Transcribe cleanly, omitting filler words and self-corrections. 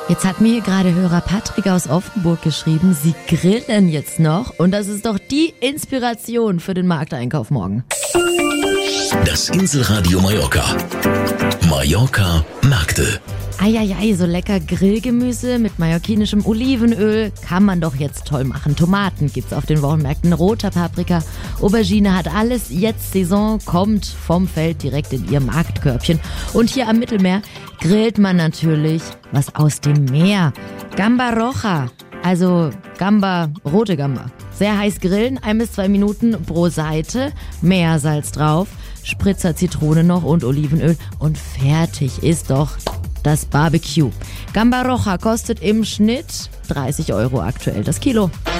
Jetzt hat mir hier gerade Hörer Patrick aus Offenburg geschrieben, sie grillen jetzt noch und das ist doch die Inspiration für den Markteinkauf morgen. Das Inselradio Mallorca. Mallorca Märkte. Eieiei, so lecker Grillgemüse mit mallorquinischem Olivenöl kann man doch jetzt toll machen. Tomaten gibt's auf den Wochenmärkten, roter Paprika, Aubergine hat alles jetzt Saison, kommt vom Feld direkt in ihr Marktkörbchen. Und hier am Mittelmeer grillt man natürlich was aus dem Meer. Gamba roja, also Gamba, rote Gamba. Sehr heiß grillen, 1 bis 2 Minuten pro Seite, Meersalz drauf, Spritzer Zitrone noch und Olivenöl und fertig ist doch das Barbecue. Gamba roja kostet im Schnitt 30 € aktuell das Kilo.